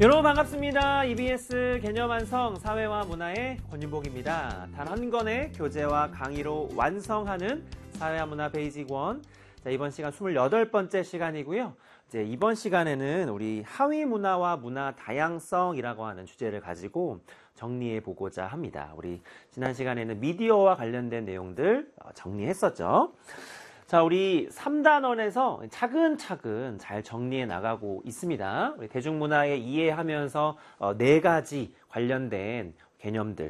여러분 반갑습니다. EBS 개념완성 사회와 문화의 권윤복입니다. 단 한 권의 교재와 강의로 완성하는 사회와 문화 베이직 1. 자, 이번 시간 28번째 시간이고요. 이제 이번 시간에는 우리 하위 문화와 문화 다양성이라고 하는 주제를 가지고 정리해 보고자 합니다. 우리 지난 시간에는 미디어와 관련된 내용들 정리했었죠. 자, 우리 3단원에서 차근차근 잘 정리해 나가고 있습니다. 우리 대중문화에 이해하면서 4가지 관련된 개념들,